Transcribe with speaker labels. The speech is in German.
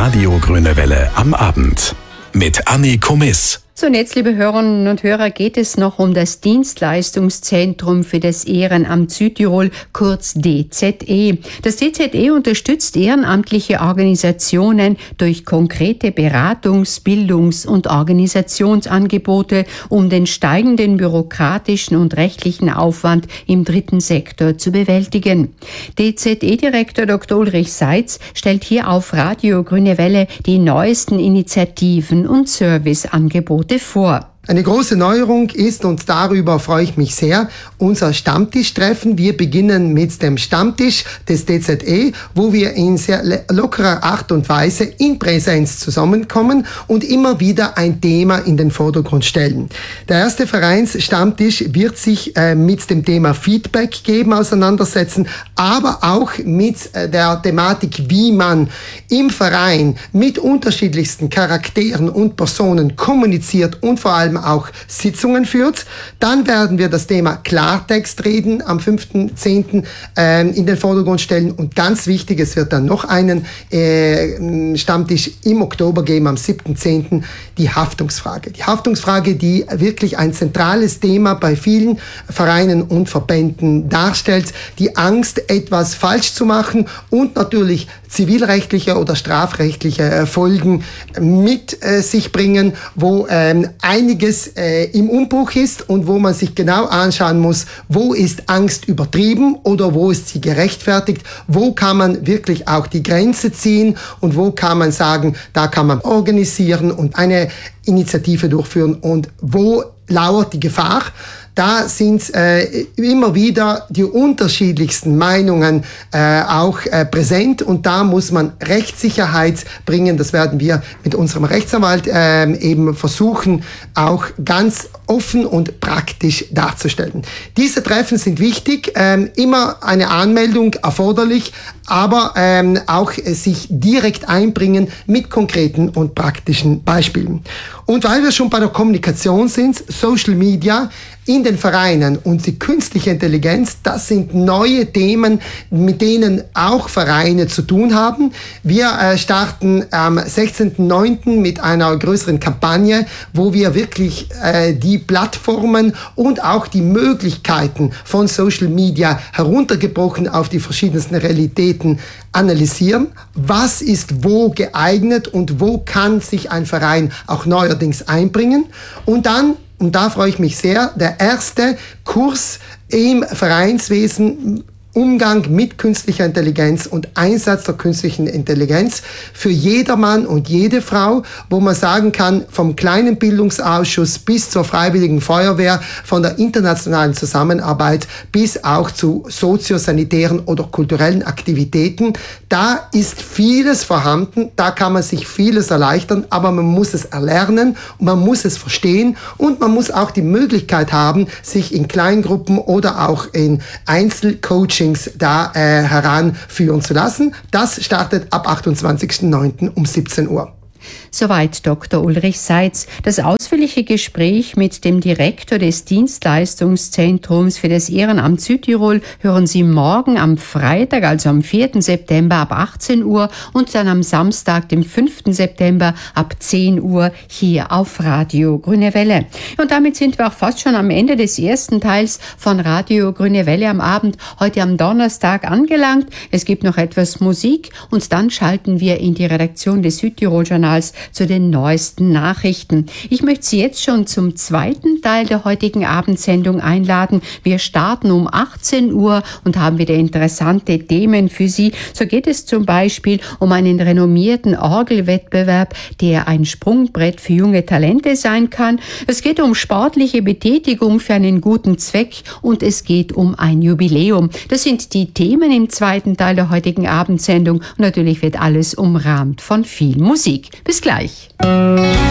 Speaker 1: Radio Grüne Welle am Abend mit Anni Komiss.
Speaker 2: So, und jetzt, liebe Hörerinnen und Hörer, geht es noch um das Dienstleistungszentrum für das Ehrenamt Südtirol, kurz DZE. Das DZE unterstützt ehrenamtliche Organisationen durch konkrete Beratungs-, Bildungs- und Organisationsangebote, um den steigenden bürokratischen und rechtlichen Aufwand im dritten Sektor zu bewältigen. DZE-Direktor Dr. Ulrich Seitz stellt hier auf Radio Grüne Welle die neuesten Initiativen und Serviceangebote vor.
Speaker 3: Eine große Neuerung ist, und darüber freue ich mich sehr, unser Stammtischtreffen. Wir beginnen mit dem Stammtisch des DZE, wo wir in sehr lockerer Art und Weise in Präsenz zusammenkommen und immer wieder ein Thema in den Vordergrund stellen. Der erste Vereinsstammtisch wird sich mit dem Thema Feedback geben, auseinandersetzen, aber auch mit der Thematik, wie man im Verein mit unterschiedlichsten Charakteren und Personen kommuniziert und vor allem auch Sitzungen führt. Dann werden wir das Thema Klartext reden am 5.10. In den Vordergrund stellen. Und ganz wichtig, es wird dann noch einen Stammtisch im Oktober geben, am 7.10. die Haftungsfrage. Die Haftungsfrage, die wirklich ein zentrales Thema bei vielen Vereinen und Verbänden darstellt. Die Angst, etwas falsch zu machen und natürlich zivilrechtliche oder strafrechtliche Folgen mit sich bringen, wo einiges im Umbruch ist und wo man sich genau anschauen muss, wo ist Angst übertrieben oder wo ist sie gerechtfertigt, wo kann man wirklich auch die Grenze ziehen und wo kann man sagen, da kann man organisieren und eine Initiative durchführen und wo lauert die Gefahr. Da sind immer wieder die unterschiedlichsten Meinungen auch präsent und da muss man Rechtssicherheit bringen. Das werden wir mit unserem Rechtsanwalt eben versuchen, auch ganz offen und praktisch darzustellen. Diese Treffen sind wichtig, immer eine Anmeldung erforderlich, aber auch sich direkt einbringen mit konkreten und praktischen Beispielen. Und weil wir schon bei der Kommunikation sind, Social Media in den Vereinen und die künstliche Intelligenz, das sind neue Themen, mit denen auch Vereine zu tun haben. Wir starten am 16.09. mit einer größeren Kampagne, wo wir wirklich die Plattformen und auch die Möglichkeiten von Social Media heruntergebrochen auf die verschiedensten Realitäten analysieren. Was ist wo geeignet und wo kann sich ein Verein auch neuerdings einbringen? Und dann, und da freue ich mich sehr, der erste Kurs im Vereinswesen, Umgang mit künstlicher Intelligenz und Einsatz der künstlichen Intelligenz für jedermann und jede Frau, wo man sagen kann, vom kleinen Bildungsausschuss bis zur Freiwilligen Feuerwehr, von der internationalen Zusammenarbeit bis auch zu soziosanitären oder kulturellen Aktivitäten. Da ist vieles vorhanden, da kann man sich vieles erleichtern, aber man muss es erlernen, man muss es verstehen und man muss auch die Möglichkeit haben, sich in Kleingruppen oder auch in Einzelcoaching da heranführen zu lassen. Das startet ab 28.09. um 17 Uhr.
Speaker 2: Soweit Dr. Ulrich Seitz. Das ausführliche Gespräch mit dem Direktor des Dienstleistungszentrums für das Ehrenamt Südtirol hören Sie morgen am Freitag, also am 4. September ab 18 Uhr und dann am Samstag, dem 5. September ab 10 Uhr hier auf Radio Grüne Welle. Und damit sind wir auch fast schon am Ende des ersten Teils von Radio Grüne Welle am Abend, heute am Donnerstag angelangt. Es gibt noch etwas Musik und dann schalten wir in die Redaktion des Südtirol-Journals zu den neuesten Nachrichten. Ich möchte Sie jetzt schon zum zweiten Teil der heutigen Abendsendung einladen. Wir starten um 18 Uhr und haben wieder interessante Themen für Sie. So geht es zum Beispiel um einen renommierten Orgelwettbewerb, der ein Sprungbrett für junge Talente sein kann. Es geht um sportliche Betätigung für einen guten Zweck und es geht um ein Jubiläum. Das sind die Themen im zweiten Teil der heutigen Abendsendung und natürlich wird alles umrahmt von viel Musik. Bis gleich.